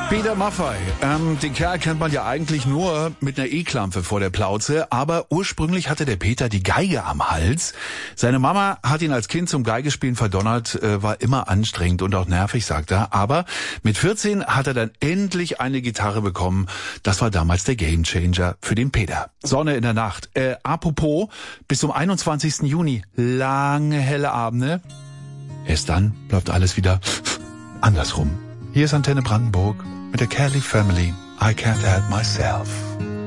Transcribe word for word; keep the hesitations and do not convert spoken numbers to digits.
Peter Maffay, ähm, den Kerl kennt man ja eigentlich nur mit einer E-Klampe vor der Plauze, aber ursprünglich hatte der Peter die Geige am Hals. Seine Mama hat ihn als Kind zum Geigespielen verdonnert, äh, war immer anstrengend und auch nervig, sagt er. Aber mit vierzehn hat er dann endlich eine Gitarre bekommen. Das war damals der Gamechanger für den Peter. Sonne in der Nacht. Äh, apropos, bis zum einundzwanzigsten Juni, lange helle Abende. Erst dann läuft alles wieder andersrum. Hier ist Antenne Brandenburg mit der Kelly Family. I can't help myself.